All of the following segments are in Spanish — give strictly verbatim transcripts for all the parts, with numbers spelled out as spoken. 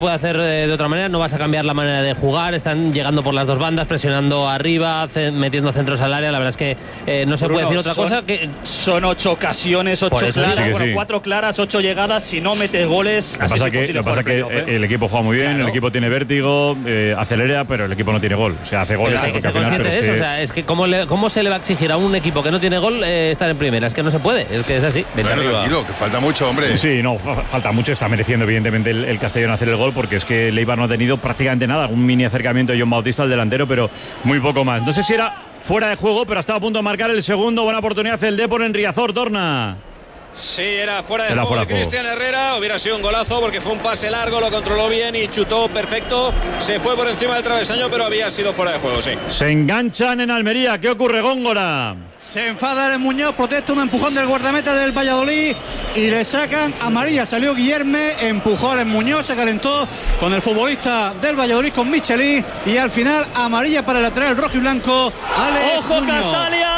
puede hacer de otra manera, no vas a cambiar la manera de jugar, están llegando por las dos bandas, presionando arriba, metiendo centros al área, la verdad es que eh, no se Bruno, puede decir otra son, cosa que... Son ocho ocasiones, ocho claras, sí bueno, sí. cuatro claras, ocho llegadas, si no metes goles... Lo que pasa que, lo pasa que ¿eh? el equipo juega muy bien, claro. El equipo tiene vértigo, eh, acelera, pero el equipo no tiene gol, o sea, hace goles... Pero, al final, pero es, que... O sea, es que ¿cómo, le, ¿cómo se le va a exigir a un equipo que no tiene gol eh, estar en primera? Es que no se puede, es que es así. Bueno, tranquilo, que falta mucho, hombre. Sí, no, falta mucho, está mereciendo evidentemente el, el Castellón hacer el gol, porque es que Leibar no ha tenido prácticamente nada, un mini acercamiento de John Bautista al delantero, pero muy poco más. No sé si era fuera de juego, pero estaba a punto de marcar el segundo. Buena oportunidad el Depor en Riazor, Torna. Sí, era fuera de era juego fuera de Cristian Herrera. Hubiera sido un golazo porque fue un pase largo, lo controló bien y chutó perfecto. Se fue por encima del travesaño, pero había sido fuera de juego, sí. Se enganchan en Almería. ¿Qué ocurre, Góngora? Se enfada el Muñoz, protesta un empujón del guardameta del Valladolid y le sacan amarilla. Salió Guillerme, empujó al Muñoz, se calentó con el futbolista del Valladolid, con Michelin, y al final amarilla para el lateral rojo y blanco, Alex ¡Ojo, Muñoz! Castalia!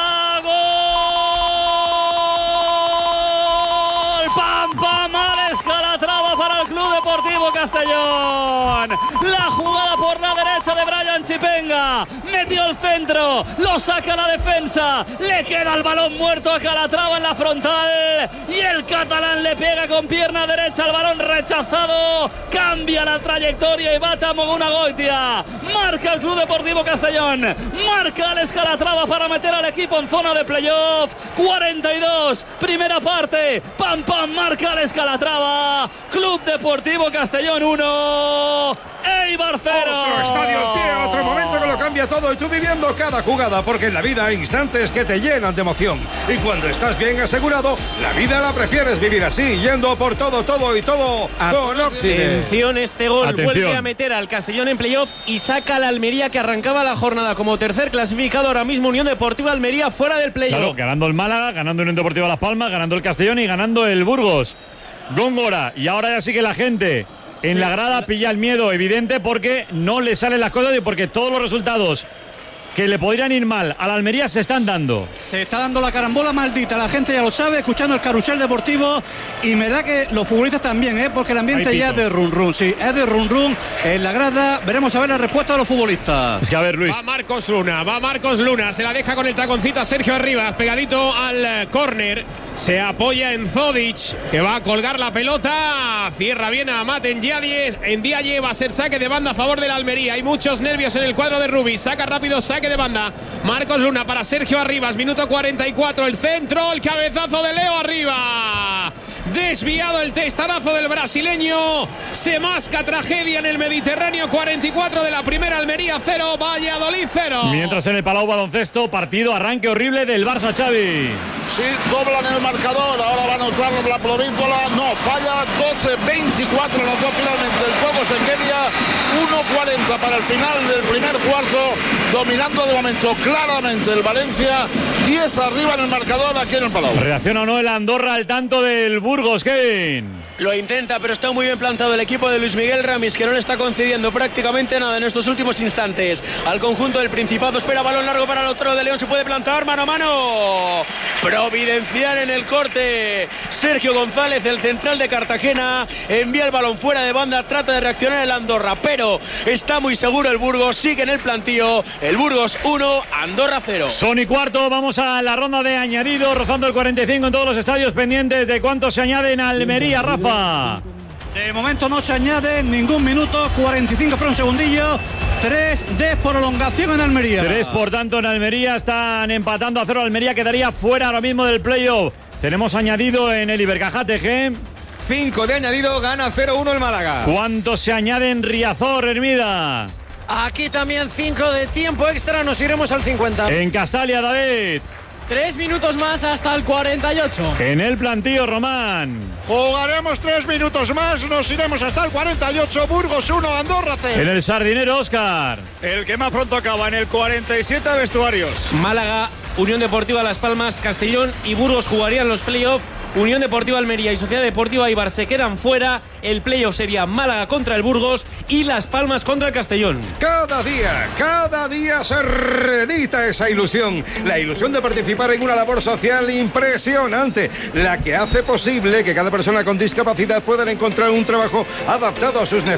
¡Pam, pam! Alex Calatrava para el Club Deportivo Castellón. La jugada por la derecha de Brian Chipenga. Metió el centro, lo saca la defensa. Le queda el balón muerto a Calatrava en la frontal. Y el catalán le pega con pierna derecha al balón rechazado. Cambia la trayectoria y bate a Mogunagoitia. Marca el Club Deportivo Castellón. Marca Alex Calatrava para meter al equipo en zona de playoff. cuarenta y dos, primera parte. Pam, pam, marca Alex Calatrava. Club Deportivo Castellón uno, Eibar cero. Otro estadio en pie, otro momento que lo cambia todo y tú viviendo cada jugada, porque en la vida hay instantes que te llenan de emoción. Y cuando estás bien asegurado, la vida la prefieres vivir así, yendo por todo, todo y todo con Occident. Atención, este gol Atención. Vuelve a meter al Castellón en playoff y saca al Almería, que arrancaba la jornada como tercer clasificado. Ahora mismo Unión Deportiva Almería fuera del playoff. Claro, ganando el Málaga, ganando Unión Deportiva Las Palmas, ganando el Castellón y ganando el Burgos. Góngora, y ahora ya sí que la gente en la grada pilla el miedo evidente, porque no le salen las cosas y porque todos los resultados que le podrían ir mal a la Almería se están dando. Se está dando la carambola maldita, la gente ya lo sabe, escuchando el carrusel deportivo, y me da que los futbolistas también, ¿eh? Porque el ambiente ya es de run run, sí, es de run run en la grada. Veremos a ver la respuesta de los futbolistas. Es que a ver, Luis. Va Marcos Luna, va Marcos Luna, se la deja con el taconcito a Sergio Arribas, pegadito al córner, se apoya en Zodic, que va a colgar la pelota, cierra bien a Amat en Ndiaye, va a ser saque de banda a favor de la Almería. Hay muchos nervios en el cuadro de Rubí, saca rápido, saque de banda. Marcos Luna para Sergio Arribas, minuto cuarenta y cuatro, el centro, el cabezazo de Leo Arriba. Desviado el testarazo del brasileño. Se masca tragedia en el Mediterráneo. cuarenta y cuatro de la primera, Almería cero, Valladolid cero. Mientras en el Palau Baloncesto, partido, arranque horrible del Barça, Xavi. Sí, doblan el marcador. Ahora va a anotar la Provítola. No, falla. doce veinticuatro. Anotó finalmente el Togo Sengelia. uno cuarenta para el final del primer cuarto. Dominando de momento claramente el Valencia. diez arriba en el marcador aquí en el Palau. ¿Reacciona o no el Andorra al tanto del Burgos, Kevin? Lo intenta, pero está muy bien plantado el equipo de Luis Miguel Ramis, que no le está concediendo prácticamente nada en estos últimos instantes al conjunto del Principado. Espera balón largo para el otro de León, se puede plantar mano a mano. Providencial en el corte. Sergio González, el central de Cartagena, envía el balón fuera de banda, trata de reaccionar el Andorra, pero está muy seguro el Burgos, sigue en el plantío. El Burgos uno, Andorra cero. Son y cuarto, vamos a la ronda de añadido, rozando el cuarenta y cinco en todos los estadios, pendientes de cuánto se añade en Almería, Rafa. De momento no se añade ningún minuto, cuarenta y cinco para un segundillo. tres de prolongación en Almería. tres por tanto en Almería, están empatando a cero. Almería quedaría fuera ahora mismo del playoff. Tenemos añadido en el Ibercajate, G. cinco de añadido, gana cero uno el Málaga. ¿Cuánto se añade en Riazor, Hermida? Aquí también cinco de tiempo extra, nos iremos al cincuenta. En Castalia, David. Tres minutos más hasta el cuarenta y ocho. En el plantío, Román. Jugaremos tres minutos más, nos iremos hasta el cuarenta y ocho. Burgos uno, Andorra cero. En el Sardinero, Óscar. El que más pronto acaba en el cuarenta y siete, vestuarios. Málaga, Unión Deportiva Las Palmas, Castellón y Burgos jugarían los playoffs Unión Deportiva Almería y Sociedad Deportiva Eibar se quedan fuera. El playoff sería Málaga contra el Burgos y Las Palmas contra el Castellón. Cada día, cada día se reedita esa ilusión. La ilusión de participar en una labor social impresionante, la que hace posible que cada persona con discapacidad pueda encontrar un trabajo adaptado a sus necesidades.